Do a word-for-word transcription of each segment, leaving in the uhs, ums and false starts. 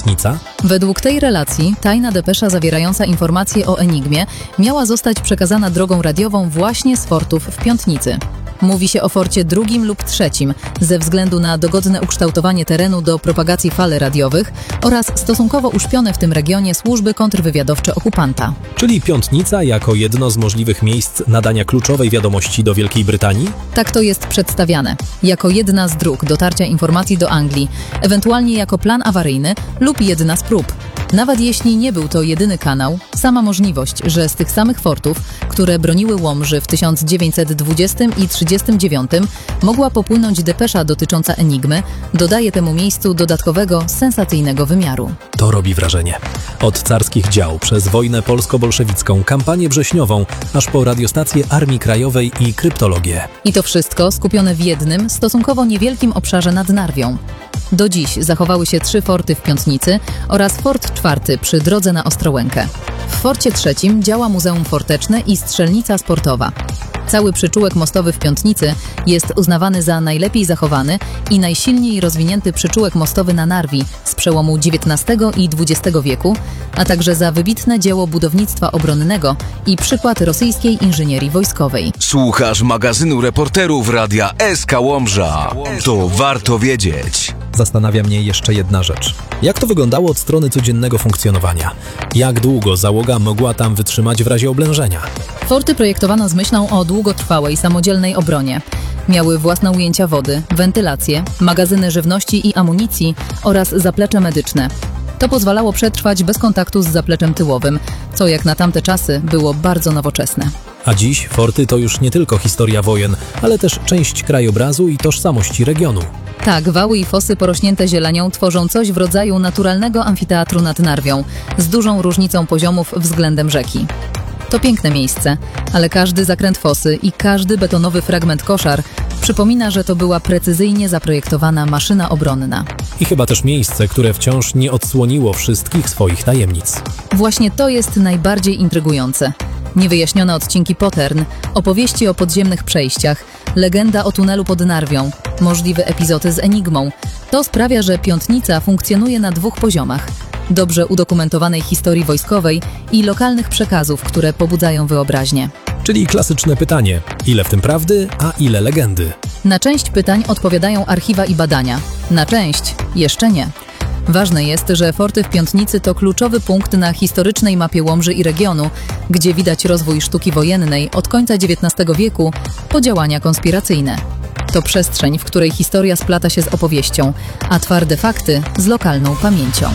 Piątnica? Według tej relacji tajna depesza zawierająca informacje o Enigmie miała zostać przekazana drogą radiową właśnie z fortów w Piątnicy. Mówi się o forcie drugim lub trzecim ze względu na dogodne ukształtowanie terenu do propagacji fal radiowych oraz stosunkowo uśpione w tym regionie służby kontrwywiadowcze okupanta. Czyli Piątnica jako jedno z możliwych miejsc nadania kluczowej wiadomości do Wielkiej Brytanii? Tak to jest przedstawiane. Jako jedna z dróg dotarcia informacji do Anglii, ewentualnie jako plan awaryjny lub jedna z prób. Nawet jeśli nie był to jedyny kanał, sama możliwość, że z tych samych fortów, które broniły Łomży w tysiąc dziewięćset dwudziestym i trzydziestym dziewiątym, mogła popłynąć depesza dotycząca Enigmy, dodaje temu miejscu dodatkowego, sensacyjnego wymiaru. To robi wrażenie. Od carskich dział, przez wojnę polsko-bolszewicką, kampanię wrześniową, aż po radiostację Armii Krajowej i kryptologię. I to wszystko skupione w jednym, stosunkowo niewielkim obszarze nad Narwią. Do dziś zachowały się trzy forty w Piątnicy oraz fort czwarty przy drodze na Ostrołękę. W forcie trzecim działa Muzeum Forteczne i strzelnica sportowa. Cały przyczółek mostowy w Piątnicy jest uznawany za najlepiej zachowany i najsilniej rozwinięty przyczółek mostowy na Narwi z przełomu dziewiętnastego i dwudziestego wieku, a także za wybitne dzieło budownictwa obronnego i przykład rosyjskiej inżynierii wojskowej. Słuchasz magazynu reporterów Radia S K Łomża. To warto wiedzieć. Zastanawia mnie jeszcze jedna rzecz. Jak to wyglądało od strony codziennego funkcjonowania? Jak długo załoga mogła tam wytrzymać w razie oblężenia? Forty projektowano z myślą o długotrwałej, samodzielnej obronie. Miały własne ujęcia wody, wentylację, magazyny żywności i amunicji oraz zaplecze medyczne. To pozwalało przetrwać bez kontaktu z zapleczem tyłowym, co jak na tamte czasy było bardzo nowoczesne. A dziś forty to już nie tylko historia wojen, ale też część krajobrazu i tożsamości regionu. Tak, wały i fosy porośnięte zielenią tworzą coś w rodzaju naturalnego amfiteatru nad Narwią, z dużą różnicą poziomów względem rzeki. To piękne miejsce, ale każdy zakręt fosy i każdy betonowy fragment koszar przypomina, że to była precyzyjnie zaprojektowana maszyna obronna. I chyba też miejsce, które wciąż nie odsłoniło wszystkich swoich tajemnic. Właśnie to jest najbardziej intrygujące. Niewyjaśnione odcinki Potern, opowieści o podziemnych przejściach, legenda o tunelu pod Narwią, możliwe epizody z Enigmą. To sprawia, że Piątnica funkcjonuje na dwóch poziomach. Dobrze udokumentowanej historii wojskowej i lokalnych przekazów, które pobudzają wyobraźnię. Czyli klasyczne pytanie, ile w tym prawdy, a ile legendy? Na część pytań odpowiadają archiwa i badania, na część jeszcze nie. Ważne jest, że forty w Piątnicy to kluczowy punkt na historycznej mapie Łomży i regionu, gdzie widać rozwój sztuki wojennej od końca dziewiętnastego wieku po działania konspiracyjne. To przestrzeń, w której historia splata się z opowieścią, a twarde fakty z lokalną pamięcią.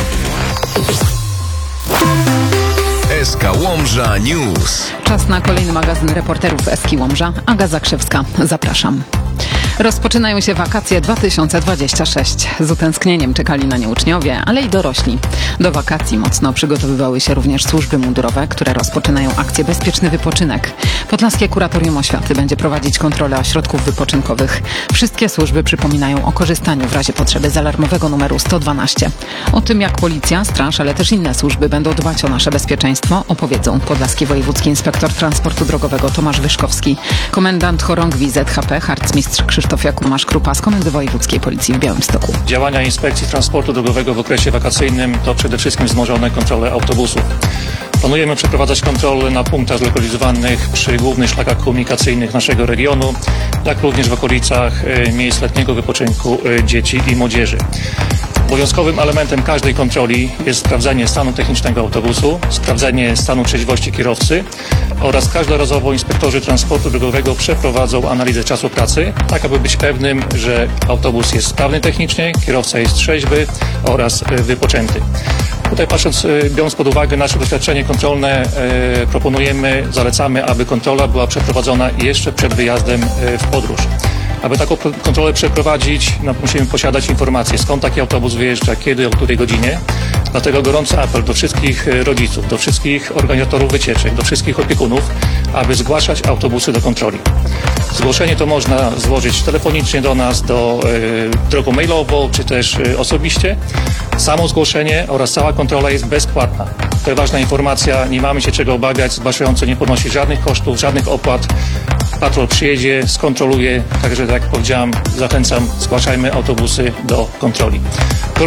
S K Łomża News. Czas na kolejny magazyn reporterów S K Łomża. Aga Zakrzewska, zapraszam. Rozpoczynają się wakacje dwa tysiące dwudziesty szósty. Z utęsknieniem czekali na nie uczniowie, ale i dorośli. Do wakacji mocno przygotowywały się również służby mundurowe, które rozpoczynają akcję Bezpieczny Wypoczynek. Podlaskie Kuratorium Oświaty będzie prowadzić kontrolę ośrodków wypoczynkowych. Wszystkie służby przypominają o korzystaniu w razie potrzeby z alarmowego numeru sto dwanaście. O tym, jak policja, straż, ale też inne służby będą dbać o nasze bezpieczeństwo, opowiedzą podlaski wojewódzki inspektor transportu drogowego Tomasz Wyszkowski, komendant chorągwi Z H P harcmistrz Krzysztof Jakumasz Krupa z Komendy Wojewódzkiej Policji w Białymstoku. Działania Inspekcji Transportu Drogowego w okresie wakacyjnym to przede wszystkim wzmożone kontrole autobusów. Planujemy przeprowadzać kontrole na punktach zlokalizowanych przy głównych szlakach komunikacyjnych naszego regionu, jak również w okolicach miejsc letniego wypoczynku dzieci i młodzieży. Obowiązkowym elementem każdej kontroli jest sprawdzenie stanu technicznego autobusu, sprawdzenie stanu trzeźwości kierowcy oraz każdorazowo inspektorzy transportu drogowego przeprowadzą analizę czasu pracy, tak aby być pewnym, że autobus jest sprawny technicznie, kierowca jest trzeźwy oraz wypoczęty. Tutaj patrząc, biorąc pod uwagę nasze doświadczenie kontrolne, e, proponujemy, zalecamy, aby kontrola była przeprowadzona jeszcze przed wyjazdem e, w podróż. Aby taką kontrolę przeprowadzić, no, musimy posiadać informacje, skąd taki autobus wyjeżdża, kiedy, o której godzinie. Dlatego gorący apel do wszystkich rodziców, do wszystkich organizatorów wycieczek, do wszystkich opiekunów, aby zgłaszać autobusy do kontroli. Zgłoszenie to można złożyć telefonicznie do nas, do, y, drogą mailową, czy też y, osobiście. Samo zgłoszenie oraz cała kontrola jest bezpłatna. To jest ważna informacja, nie mamy się czego obawiać, zgłaszający nie ponosi żadnych kosztów, żadnych opłat. Patrol przyjedzie, skontroluje, także tak jak powiedziałem, zachęcam, zgłaszajmy autobusy do kontroli.